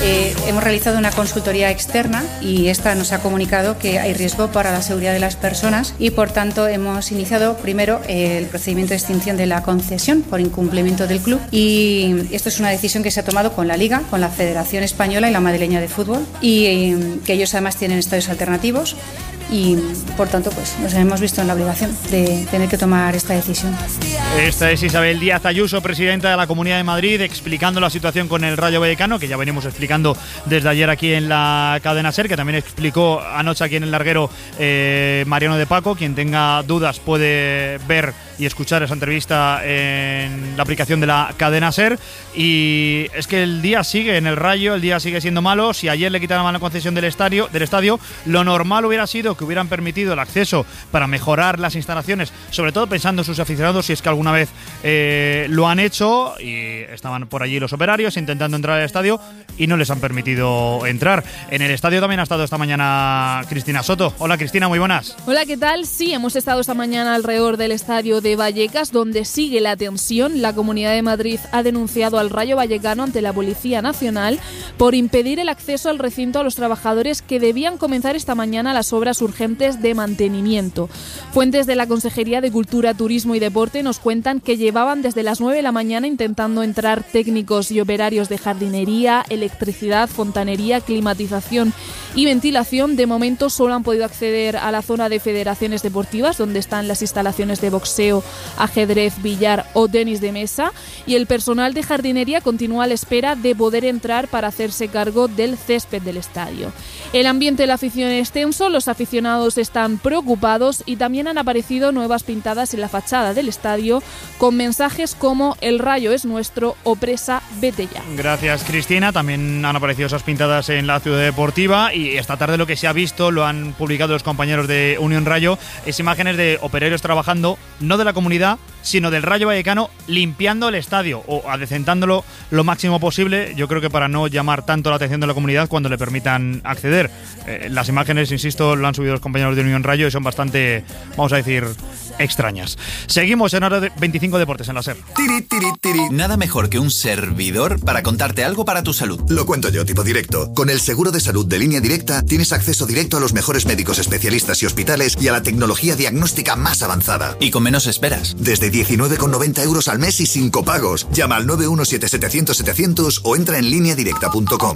Hemos realizado una consultoría externa y esta nos ha comunicado que hay riesgo para la seguridad de las personas y, por tanto, hemos iniciado primero el procedimiento de extinción de la concesión por incumplimiento del club, y esto es una decisión que se ha tomado con la Liga, con la Federación Española y la Madrileña de Fútbol, y que ellos además tienen estadios alternativos. Y por tanto pues nos hemos visto en la obligación de tener que tomar esta decisión. Esta es Isabel Díaz Ayuso, presidenta de la Comunidad de Madrid, explicando la situación con el Rayo Vallecano, que ya venimos explicando desde ayer aquí en la cadena SER, que también explicó anoche aquí en el larguero Mariano de Paco. Quien tenga dudas puede ver y escuchar esa entrevista en la aplicación de la cadena SER. Y es que el día sigue en el Rayo, el día sigue siendo malo. Si ayer le quitaban la concesión del estadio, lo normal hubiera sido que hubieran permitido el acceso para mejorar las instalaciones, sobre todo pensando en sus aficionados, si es que alguna vez lo han hecho, y estaban por allí los operarios intentando entrar al estadio y no les han permitido entrar. En el estadio también ha estado esta mañana Cristina Soto. Hola Cristina, muy buenas. Hola, ¿qué tal? Sí, hemos estado esta mañana alrededor del estadio de Vallecas, donde sigue la tensión. La Comunidad de Madrid ha denunciado al Rayo Vallecano ante la Policía Nacional por impedir el acceso al recinto a los trabajadores que debían comenzar esta mañana las obras urgentes de mantenimiento. Fuentes de la Consejería de Cultura, Turismo y Deporte nos cuentan que llevaban desde las 9 de la mañana intentando entrar técnicos y operarios de jardinería, electricidad, fontanería, climatización y ventilación. De momento solo han podido acceder a la zona de federaciones deportivas, donde están las instalaciones de boxeo, ajedrez, billar o tenis de mesa, y el personal de jardinería continúa a la espera de poder entrar para hacerse cargo del césped del estadio. El ambiente de la afición es tenso, los aficionados están preocupados y también han aparecido nuevas pintadas en la fachada del estadio con mensajes como "El Rayo es nuestro" o "Presa, vete ya". Gracias Cristina. También han aparecido esas pintadas en la Ciudad Deportiva, y esta tarde lo que se ha visto, lo han publicado los compañeros de Unión Rayo, es imágenes de operarios trabajando, no de la comunidad, sino del Rayo Vallecano, limpiando el estadio o adecentándolo lo máximo posible, yo creo que para no llamar tanto la atención de la comunidad cuando le permitan acceder. Las imágenes, insisto, lo han subido los compañeros de Unión Rayo y son bastante, vamos a decir, extrañas. Seguimos en Hora de 25 Deportes en la SER. Nada mejor que un servidor para contarte algo para tu salud. Lo cuento yo, tipo directo. Con el seguro de salud de Línea Directa tienes acceso directo a los mejores médicos especialistas y hospitales y a la tecnología diagnóstica más avanzada. Y con menos esperas. Desde 19,90 euros al mes y sin copagos. Llama al 917-700-700 o entra en lineadirecta.com.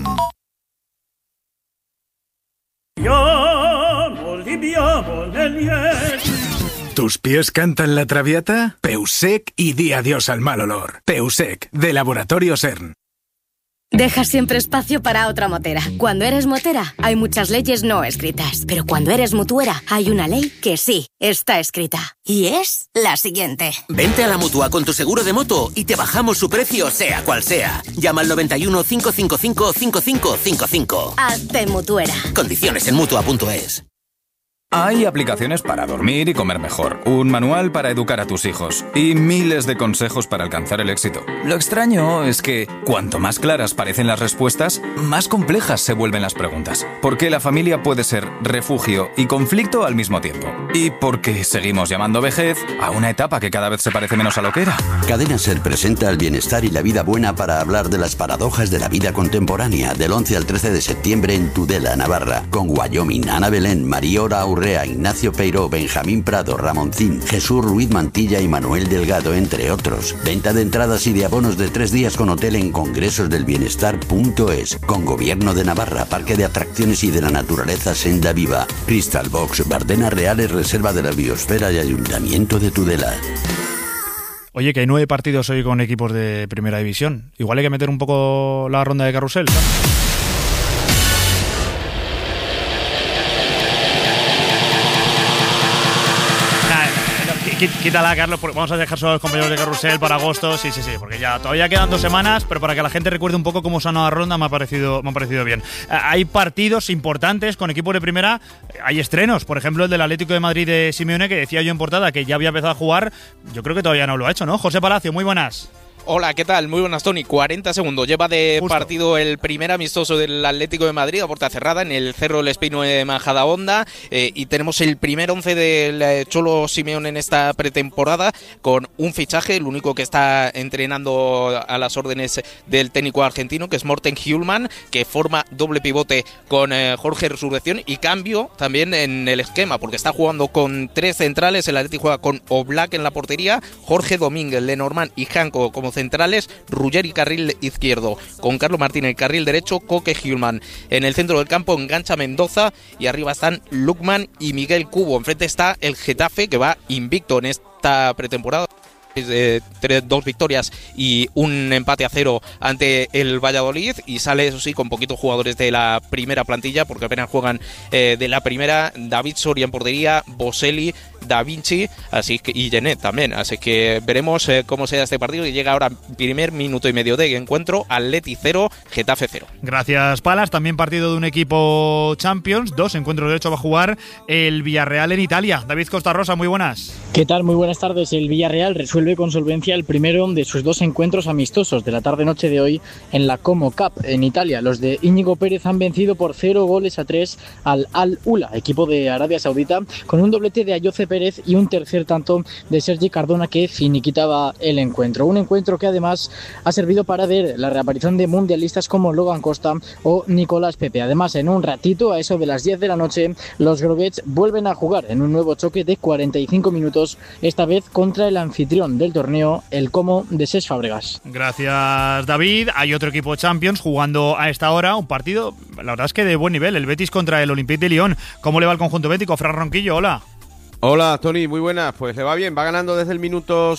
¿Tus pies cantan la traviata? Peusec y di adiós al mal olor. Peusec, de Laboratorio CERN. Deja siempre espacio para otra motera. Cuando eres motera, hay muchas leyes no escritas. Pero cuando eres mutuera, hay una ley que sí está escrita. Y es la siguiente. Vente a la Mutua con tu seguro de moto y te bajamos su precio, sea cual sea. Llama al 91 555 5555. Hazte mutuera. Condiciones en Mutua.es. Hay aplicaciones para dormir y comer mejor, un manual para educar a tus hijos y miles de consejos para alcanzar el éxito. Lo extraño es que cuanto más claras parecen las respuestas, más complejas se vuelven las preguntas. Porque la familia puede ser refugio y conflicto al mismo tiempo. Y porque seguimos llamando vejez a una etapa que cada vez se parece menos a lo que era. Cadena SER presenta el bienestar y la vida buena para hablar de las paradojas de la vida contemporánea, del 11 al 13 de septiembre en Tudela, Navarra, con Wyoming, Ana Belén, Mariora Urrea, Ignacio Peiró, Benjamín Prado, Ramoncín, Jesús Ruiz Mantilla y Manuel Delgado, entre otros. Venta de entradas y de abonos de 3 días con hotel en congresosdelbienestar.es, con Gobierno de Navarra, Parque de Atracciones y de la Naturaleza Senda Viva, Crystal Box, Bardenas Reales, Reserva de la Biosfera y Ayuntamiento de Tudela. Oye, que hay 9 partidos hoy con equipos de Primera División. Igual hay que meter un poco la ronda de carrusel, ¿no? Quítala, Carlos, porque vamos a dejar solo a los compañeros de carrusel para agosto. Sí, porque ya todavía quedan 2 semanas, pero para que la gente recuerde un poco cómo sonó la ronda me ha parecido bien. Hay partidos importantes con equipos de primera, hay estrenos, por ejemplo el del Atlético de Madrid de Simeone, que decía yo en portada que ya había empezado a jugar. Yo creo que todavía no lo ha hecho, ¿no? José Palacio, muy buenas. Hola, ¿qué tal? Muy buenas, Tony. 40 segundos. Lleva de partido el primer amistoso del Atlético de Madrid a puerta cerrada en el Cerro del Espino de Majadahonda, y tenemos el primer 11 del Cholo Simeone en esta pretemporada con un fichaje, el único que está entrenando a las órdenes del técnico argentino, que es Morten Hjulmand, que forma doble pivote con Jorge Resurrección, y cambio también en el esquema porque está jugando con 3 centrales. El Atlético juega con Oblak en la portería, Jorge Domínguez, Lenormand y Janko como centrales, Ruggeri carril izquierdo, con Carlos Martínez carril derecho, Koke Hjulmand. En el centro del campo engancha Mendoza y arriba están Lukman y Miguel Cubo. Enfrente está el Getafe, que va invicto en esta pretemporada. 2 victorias y un empate a 0 ante el Valladolid, y sale, eso sí, con poquitos jugadores de la primera plantilla porque apenas juegan de la primera. David Soria en portería, Boselli, Da Vinci y Genet también, así que veremos cómo será este partido, y llega ahora primer minuto y medio de encuentro. Atleti 0, Getafe 0. Gracias, Palas. También partido de un equipo Champions, 2 encuentros de hecho va a jugar el Villarreal en Italia. David Costa Rosa, muy buenas. ¿Qué tal? Muy buenas tardes. El Villarreal resuelve con solvencia el primero de sus 2 encuentros amistosos de la tarde-noche de hoy en la Como Cup en Italia. Los de Íñigo Pérez han vencido por 0-3 al Al-Ula, equipo de Arabia Saudita, con un doblete de Ayoce Pérez y un tercer tanto de Sergi Cardona, que finiquitaba el encuentro. Un encuentro que además ha servido para ver la reaparición de mundialistas como Logan Costa o Nicolás Pepe. Además, en un ratito, a eso de las 10 de la noche, los Groguets vuelven a jugar en un nuevo choque de 45 minutos, esta vez contra el anfitrión del torneo, el Como de Cesc Fàbregas. Gracias, David. Hay otro equipo Champions jugando a esta hora, un partido, la verdad es que de buen nivel, el Betis contra el Olympique de Lyon. ¿Cómo le va al conjunto bético? Fran Ronquillo, hola. Hola, Tony, muy buenas. Pues le va bien, va ganando desde el minuto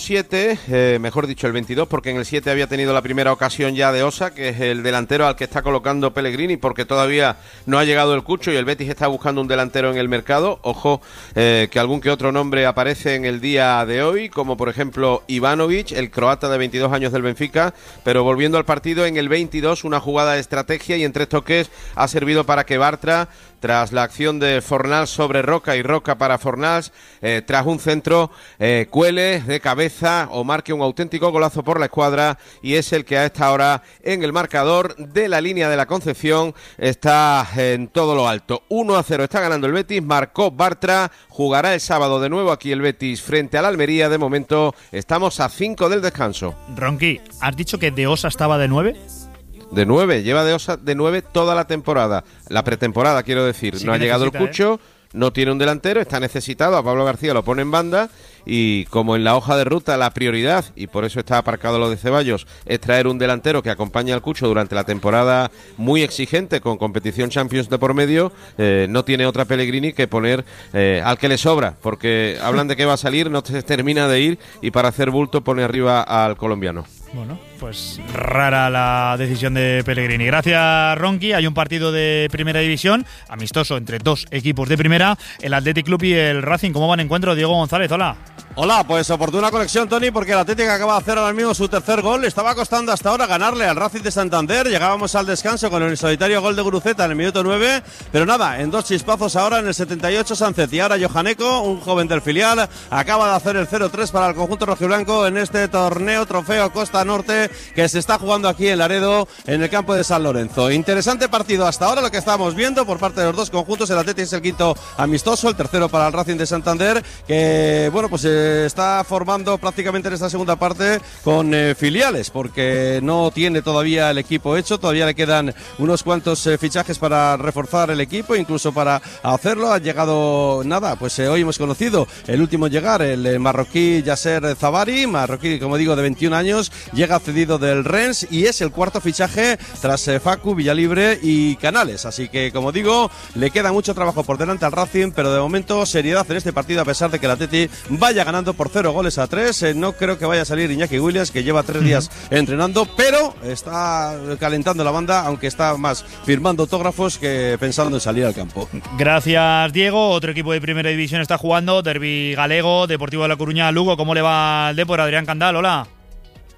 7, mejor dicho el 22, porque en el 7 había tenido la primera ocasión ya de Osa, que es el delantero al que está colocando Pellegrini, porque todavía no ha llegado el Cucho y el Betis está buscando un delantero en el mercado. Ojo, que algún que otro nombre aparece en el día de hoy, como por ejemplo Ivanovic, el croata de 22 años del Benfica. Pero volviendo al partido, en el 22 una jugada de estrategia y en 3 toques ha servido para que Bartra, tras la acción de Fornals sobre Roca y Roca para Fornals, tras un centro, cuele de cabeza o marque un auténtico golazo por la escuadra, y es el que a esta hora en el marcador de la línea de la Concepción está en todo lo alto. 1-0 está ganando el Betis, marcó Bartra, jugará el sábado de nuevo aquí el Betis frente al Almería. De momento estamos a 5 del descanso. Ronqui, ¿has dicho que De Osa estaba de 9? De 9, lleva de Osa de 9 toda la temporada, la pretemporada quiero decir. Sí, no ha llegado el Cucho, no tiene un delantero, está necesitado, a Pablo García lo pone en banda, y como en la hoja de ruta la prioridad, y por eso está aparcado lo de Ceballos, es traer un delantero que acompañe al Cucho durante la temporada muy exigente con competición Champions de por medio, no tiene otra Pellegrini que poner al que le sobra, porque hablan de que va a salir, no se termina de ir, y para hacer bulto pone arriba al colombiano. Bueno, pues rara la decisión de Pellegrini. Gracias, Ronqui. Hay un partido de primera división, amistoso entre 2 equipos de primera, el Athletic Club y el Racing. ¿Cómo van encuentro? Diego González, hola. Hola, pues oportuna conexión, Tony, porque el Atlético acaba de hacer ahora mismo su tercer gol. Estaba costando hasta ahora ganarle al Racing de Santander. Llegábamos al descanso con el solitario gol de Guruceta en el minuto 9, pero nada, en 2 chispazos ahora en el 78 Sánchez y ahora Johaneco, un joven del filial, acaba de hacer el 0-3 para el conjunto rojiblanco en este torneo Trofeo Costa Norte que se está jugando aquí en Laredo, en el campo de San Lorenzo. Interesante partido hasta ahora lo que estamos viendo por parte de los 2 conjuntos. El Atlético es el quinto amistoso, el tercero para el Racing de Santander, que bueno, pues está formando prácticamente en esta segunda parte con filiales, porque no tiene todavía el equipo hecho, todavía le quedan unos cuantos fichajes para reforzar el equipo, incluso para hacerlo. Ha llegado nada, pues hoy hemos conocido el último en llegar, el marroquí Yasser Zabari, marroquí como digo de 21 años, llega cedido del Rennes y es el cuarto fichaje tras Facu, Villalibre y Canales, así que como digo, le queda mucho trabajo por delante al Racing, pero de momento seriedad en este partido a pesar de que el Atleti vaya ganando por 0-3. No creo que vaya a salir Iñaki Williams, que lleva 3 días entrenando, pero está calentando la banda, aunque está más firmando autógrafos que pensando en salir al campo. Gracias, Diego. Otro equipo de primera división está jugando, derbi galego, Deportivo de La Coruña, Lugo. ¿Cómo le va al Depor? Adrián Candal, hola.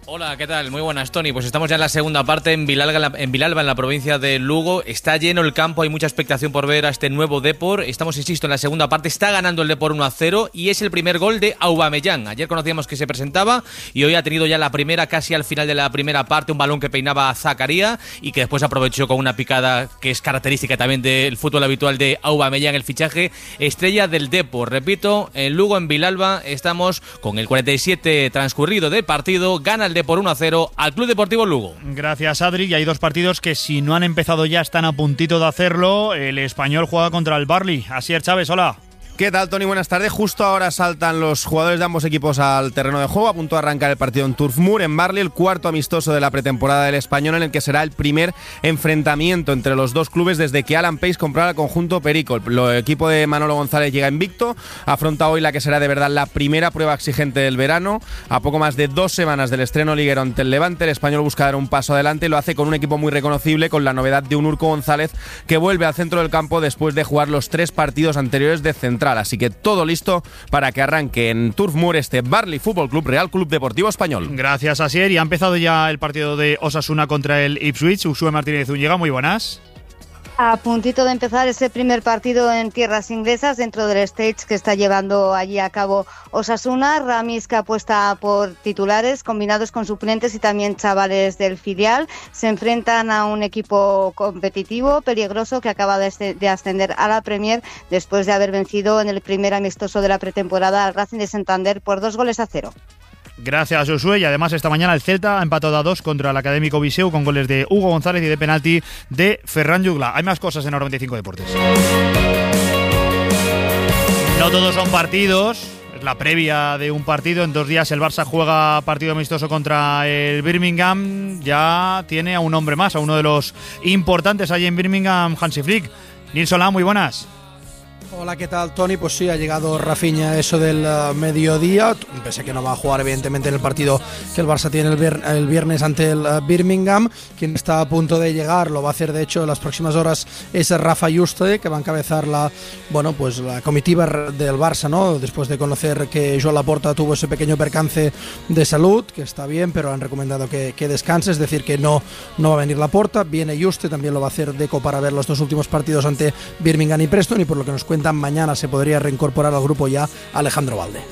Hola, ¿qué tal? Muy buenas, Tony. Pues estamos ya en la segunda parte en Vilalba, en la provincia de Lugo. Está lleno el campo, hay mucha expectación por ver a este nuevo Depor. Estamos, insisto, en la segunda parte. Está ganando el Depor 1-0 y es el primer gol de Aubameyang. Ayer conocíamos que se presentaba y hoy ha tenido ya la primera, casi al final de la primera parte, un balón que peinaba a Zakaria y que después aprovechó con una picada que es característica también del fútbol habitual de Aubameyang, el fichaje estrella del Depor. Repito, en Lugo, en Vilalba, estamos con el 47 transcurrido de partido. Gana el por 1-0 al Club Deportivo Lugo. Gracias, Adri. Y hay dos partidos que si no han empezado ya están a puntito de hacerlo. El Español juega contra el Burnley. Asier Chávez, hola. ¿Qué tal, Tony? Buenas tardes. Justo ahora saltan los jugadores de ambos equipos al terreno de juego. A punto de arrancar el partido en Turf Moor, en Burnley, el cuarto amistoso de la pretemporada del Español, en el que será el primer enfrentamiento entre los dos clubes desde que Alan Pace comprara el conjunto Perico. El equipo de Manolo González llega invicto, afronta hoy la que será de verdad la primera prueba exigente del verano. A poco más de 2 semanas del estreno liguero ante el Levante, el Español busca dar un paso adelante y lo hace con un equipo muy reconocible, con la novedad de un Urco González que vuelve al centro del campo después de jugar los 3 partidos anteriores de central. Así que todo listo para que arranque en Turf Moor este Burnley Fútbol Club, Real Club Deportivo Español. Gracias, Asier. Y ha empezado ya el partido de Osasuna contra el Ipswich. Usue Martínez Zúñiga, muy buenas. A puntito de empezar ese primer partido en tierras inglesas dentro del stage que está llevando allí a cabo Osasuna. Ramis, que apuesta por titulares combinados con suplentes y también chavales del filial. Se enfrentan a un equipo competitivo, peligroso, que acaba de ascender a la Premier después de haber vencido en el primer amistoso de la pretemporada al Racing de Santander por 2-0. Gracias, Josué. Y además esta mañana el Celta ha empatado a 2 contra el Académico Viseu con goles de Hugo González y de penalti de Ferran Jugla. Hay más cosas en 95 Deportes. No todos son partidos. Es la previa de un partido. En 2 días el Barça juega partido amistoso contra el Birmingham. Ya tiene a un hombre más, a uno de los importantes allí en Birmingham, Hansi Flick. Nils Solá, muy buenas. Hola, ¿qué tal, Tony? Pues sí, ha llegado Rafinha eso del mediodía, pese a que no va a jugar evidentemente en el partido que el Barça tiene el viernes ante el Birmingham. Quien está a punto de llegar, lo va a hacer de hecho en las próximas horas, es Rafa Juste, que va a encabezar la comitiva del Barça, ¿no? Después de conocer que Joan Laporta tuvo ese pequeño percance de salud, que está bien, pero han recomendado que descanse, es decir, que no va a venir Laporta. Viene Juste, también lo va a hacer Deco para ver los 2 últimos partidos ante Birmingham y Preston, y por lo que nos cuenta mañana se podría reincorporar al grupo ya Alejandro Valde.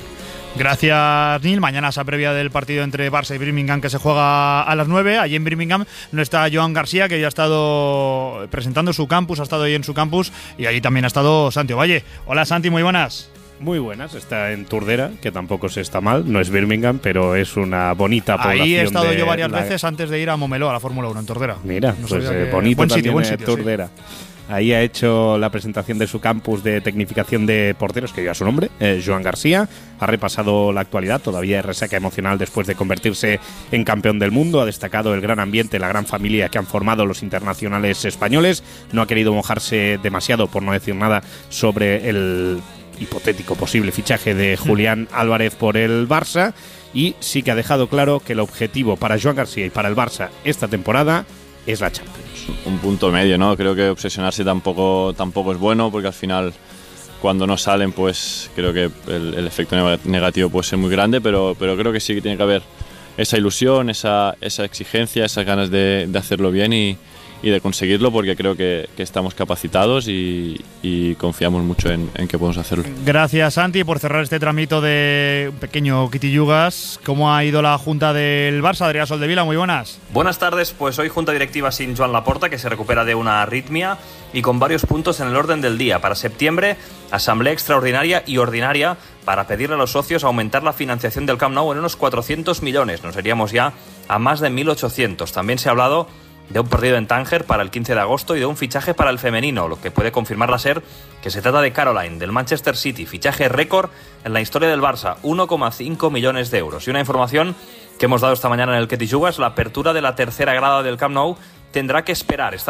Gracias, Neil. Mañana esa previa del partido entre Barça y Birmingham, que se juega a las 9. Allí en Birmingham no está Joan García, que ya ha estado presentando su campus, ha estado ahí en su campus, y allí también ha estado Santi Ovalle. Hola, Santi, muy buenas. Muy buenas, está en Turdera, que tampoco se está mal, no es Birmingham, pero es una bonita población. Ahí he estado yo varias veces antes de ir a Momeló, a la Fórmula 1 en Turdera. Mira, no pues bonito buen también buen sitio, Turdera. Sí. Ahí ha hecho la presentación de su campus de tecnificación de porteros, que lleva su nombre, Joan García. Ha repasado la actualidad, todavía resaca emocional después de convertirse en campeón del mundo. Ha destacado el gran ambiente, la gran familia que han formado los internacionales españoles. No ha querido mojarse demasiado, por no decir nada, sobre el hipotético posible fichaje de Julián Álvarez por el Barça. Y sí que ha dejado claro que el objetivo para Joan García y para el Barça esta temporada es la Champions. Un punto medio, ¿no? Creo que obsesionarse tampoco es bueno, porque al final cuando no salen, pues creo que el efecto negativo puede ser muy grande, pero creo que sí que tiene que haber esa ilusión, esa exigencia, esas ganas de hacerlo bien y de conseguirlo, porque creo que estamos capacitados y confiamos mucho en que podemos hacerlo. Gracias, Santi, por cerrar este tramito de un pequeño Quitillugas. ¿Cómo ha ido la junta del Barça? Adrián Soldevila, muy buenas. Buenas tardes, pues hoy junta directiva sin Joan Laporta, que se recupera de una arritmia, y con varios puntos en el orden del día. Para septiembre, asamblea extraordinaria y ordinaria para pedirle a los socios aumentar la financiación del Camp Nou en unos 400 millones. Nos iríamos ya a más de 1.800. También se ha hablado de un partido en Tánger para el 15 de agosto y de un fichaje para el femenino, lo que puede confirmar la SER, que se trata de Caroline, del Manchester City, fichaje récord en la historia del Barça, 1,5 millones de euros. Y una información que hemos dado esta mañana en el Quitillugas, la apertura de la tercera grada del Camp Nou tendrá que esperar.